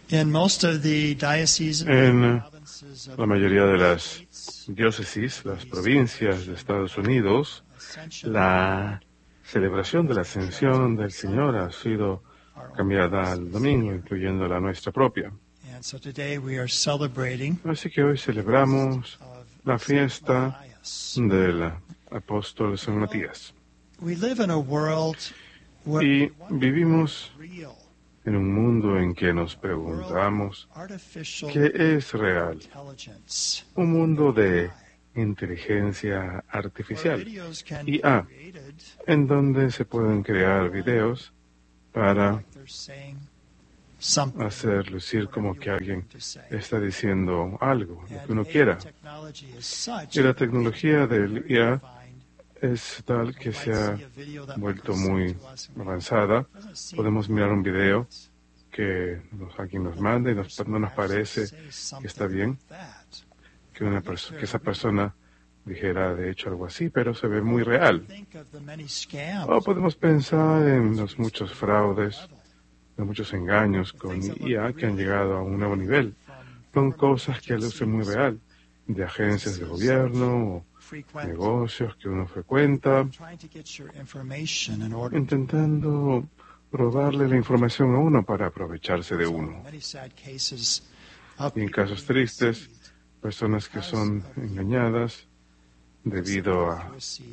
In most of the dioceses En and provinces of la mayoría de las diócesis, las provincias de Estados Unidos, la celebración de la Ascensión del Señor ha sido cambiada al domingo, incluyendo la nuestra propia. And so today we are celebrating Así que hoy celebramos of la Saint fiesta Matthias. del apóstol San Matías. We live in a world where Y we wonder vivimos what is real, en un mundo en que nos a world preguntamos of artificial qué es real. intelligence. Un mundo de inteligencia Where artificial, videos can IA, be created en donde se pueden crear videos para like they're saying something hacer lucir como que alguien to say. está diciendo algo, lo que And uno AI quiera. technology is such Y la that tecnología del very IA refined. es tal que We se might ha see a video that vuelto Michael muy sent to us and we avanzada. doesn't seem Podemos mirar un video right. que alguien nos manda y no nos parece que está bien que esa persona dijera de hecho algo así, pero se ve muy real. O podemos pensar en los muchos fraudes, los muchos engaños con IA que han llegado a un nuevo nivel. Son cosas que lucen muy real, de agencias de gobierno o negocios que uno frecuenta, intentando robarle la información a uno para aprovecharse de uno. Y en casos tristes, personas que son engañadas debido a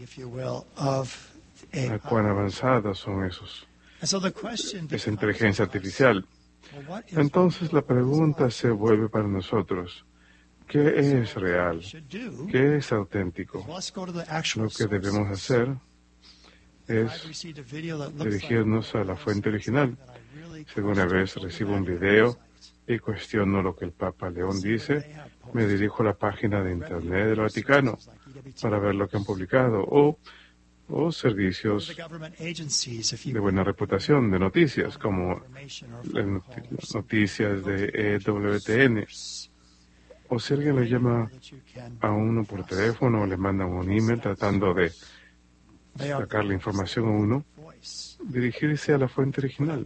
cuán avanzadas son esa inteligencia artificial. Entonces la pregunta se vuelve para nosotros, ¿qué es real? ¿Qué es auténtico? Lo que debemos hacer es dirigirnos a la fuente original. Si alguna vez recibo un video y cuestiono lo que el Papa León dice, me dirijo a la página de Internet del Vaticano para ver lo que han publicado o servicios de buena reputación, de noticias, como las noticias de EWTN. O si alguien le llama a uno por teléfono o le manda un email tratando de sacar la información a uno, dirigirse a la fuente original.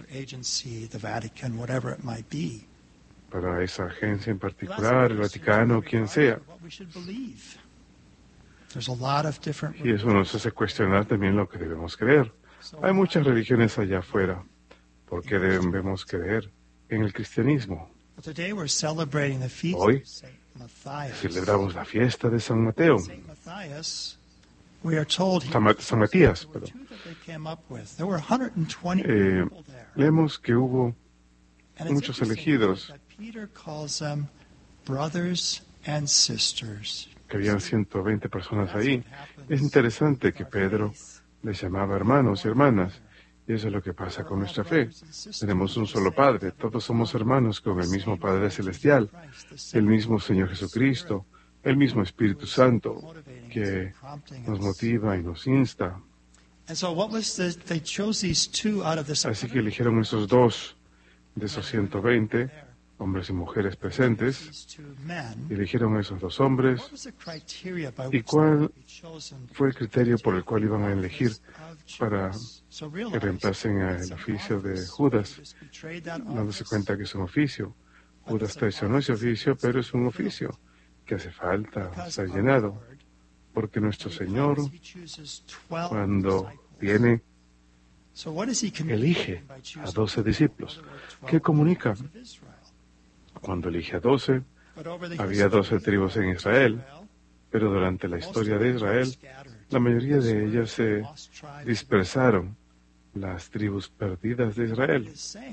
Para esa agencia en particular, el Vaticano, quien sea. Y eso nos hace cuestionar también lo que debemos creer. Hay muchas religiones allá afuera. ¿Por qué debemos creer en el cristianismo? Hoy celebramos la fiesta de San Mateo. San Matías, perdón. Leemos que hubo muchos elegidos, que habían 120 personas ahí. Es interesante que Pedro les llamaba hermanos y hermanas, y eso es lo que pasa con nuestra fe. Tenemos un solo Padre, todos somos hermanos con el mismo Padre Celestial, el mismo Señor Jesucristo, el mismo Espíritu Santo, que nos motiva y nos insta. Así que eligieron esos dos de esos 120, hombres y mujeres presentes, y eligieron esos dos hombres. ¿Y cuál fue el criterio por el cual iban a elegir para que reemplacen el oficio de Judas? Dándose cuenta que es un oficio. Judas traicionó ese oficio, pero es un oficio que hace falta ser llenado, porque nuestro Señor, cuando viene, elige a 12 discípulos. ¿Qué comunica? Cuando elige a 12, había 12 tribus en Israel, pero durante la historia de Israel, la mayoría de ellas se dispersaron, las tribus perdidas de Israel.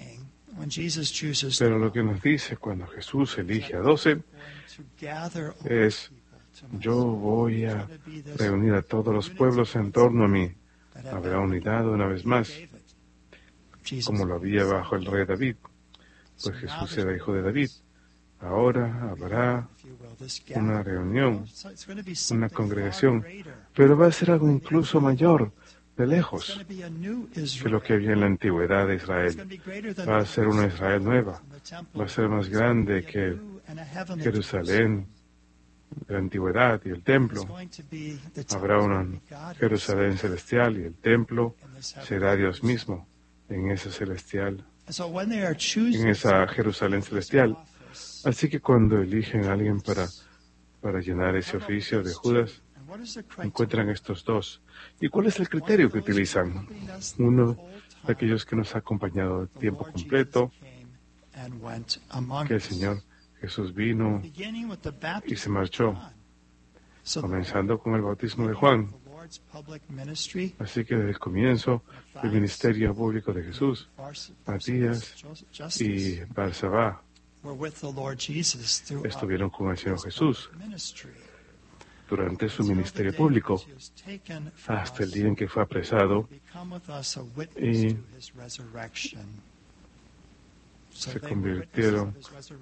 Pero lo que nos dice cuando Jesús elige a 12 es: yo voy a reunir a todos los pueblos en torno a mí. Habrá unidad una vez más, como lo había bajo el rey David, pues Jesús era hijo de David. Ahora habrá una reunión, una congregación, pero va a ser algo incluso mayor, de lejos, que lo que había en la antigüedad de Israel. Va a ser una Israel nueva, va a ser más grande que Jerusalén de la antigüedad y el templo. Habrá una Jerusalén celestial y el templo será Dios mismo en ese celestial en esa Jerusalén celestial. Así que cuando eligen a alguien para llenar ese oficio de Judas, encuentran estos dos. ¿Y cuál es el criterio que utilizan? Uno de aquellos que nos ha acompañado tiempo completo, que el Señor Jesús vino y se marchó, comenzando con el bautismo de Juan. Así que desde el comienzo del ministerio público de Jesús, Matías y Barsabá estuvieron con el Señor Jesús durante su ministerio público, hasta el día en que fue apresado y se convirtieron